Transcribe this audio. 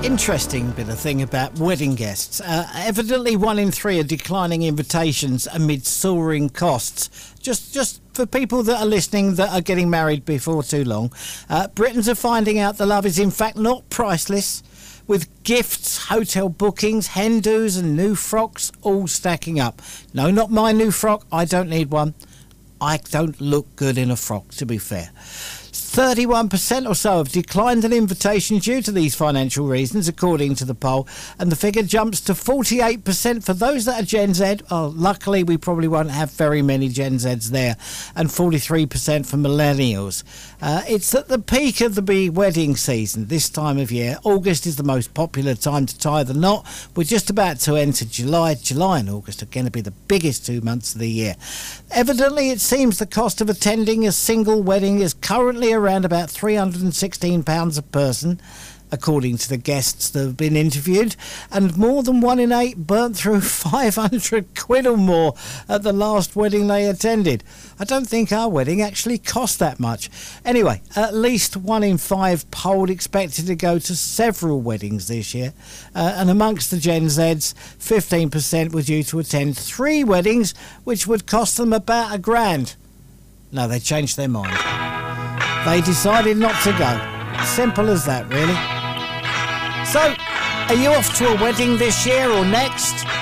Interesting bit of thing about wedding guests. Evidently 1 in 3 are declining invitations amid soaring costs. Just for people that are listening that are getting married before too long, Britons are finding out the love is in fact not priceless, with gifts, hotel bookings, hen do's and new frocks all stacking up. No, not my new frock. I don't need one. I don't look good in a frock, to be fair. 31% or so have declined an invitation due to these financial reasons, according to the poll, and the figure jumps to 48% for those that are Gen Z. Oh, luckily, we probably won't have very many Gen Zs there, and 43% for millennials. It's at the peak of the wedding season this time of year. August is the most popular time to tie the knot. We're just about to enter July. July and August are going to be the biggest 2 months of the year. Evidently, it seems the cost of attending a single wedding is currently around about £316 a person, according to the guests that have been interviewed, and more than 1 in 8 burnt through 500 quid or more at the last wedding they attended. I don't think our wedding actually cost that much. Anyway, at least 1 in 5 polled expected to go to several weddings this year, and amongst the Gen Zs, 15% were due to attend 3 weddings, which would cost them about £1,000. No, they changed their mind. They decided not to go. Simple as that, really. So, are you off to a wedding this year or next?